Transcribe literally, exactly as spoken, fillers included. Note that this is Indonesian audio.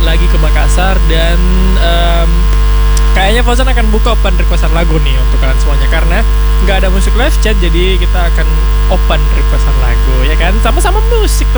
lagi ke Makassar dan um, kayaknya Fauzan akan buka open requestan lagu nih untuk kalian semuanya karena nggak ada musik live chat, jadi kita akan open requestan lagu ya kan, sama-sama musik